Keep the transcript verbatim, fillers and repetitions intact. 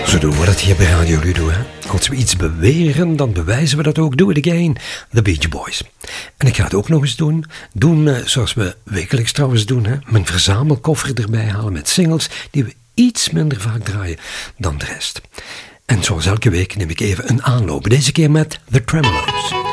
Zo doen we dat hier bij Radio Ludo, hè. Als we iets beweren, dan bewijzen we dat ook. Do it again, The Beach Boys. En ik ga het ook nog eens doen. Doen uh, zoals we wekelijks trouwens doen, hè. Mijn verzamelkoffer erbij halen met singles die we iets minder vaak draaien dan de rest. En zoals elke week neem ik even een aanloop. Deze keer met The Tremolos.